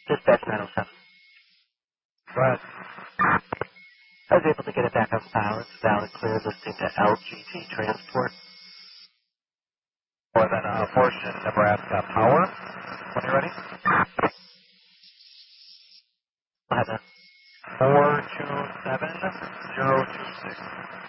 Dispatch 907. But I was able to get it back on file. It's valid, clear, listing to LGT Transport. more than a portion Nebraska Power. When you're ready. Go ahead, 427026.